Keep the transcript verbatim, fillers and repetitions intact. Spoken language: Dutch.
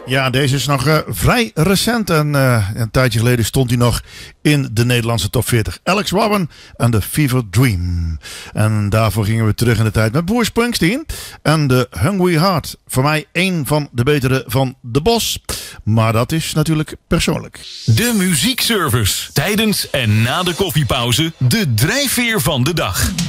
Ja, deze is nog uh, vrij recent en uh, een tijdje geleden stond hij nog in de Nederlandse top veertig. Alex Warren en The Fever Dream. En daarvoor gingen we terug in de tijd met Bruce Springsteen en The Hungry Heart. Voor mij één van de betere van De Bos, maar dat is natuurlijk persoonlijk. De muziekservice. Tijdens en na de koffiepauze de drijfveer van de dag.